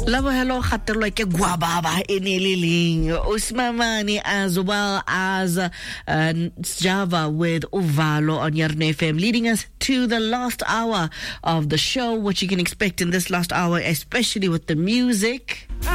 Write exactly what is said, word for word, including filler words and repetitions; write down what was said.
Love hello khatelo ke gwababa eneliling Usmamani as well as uh, Java with Uvalo on Yarn F M, leading us to the last hour of the show. What you can expect in this last hour, especially with the music.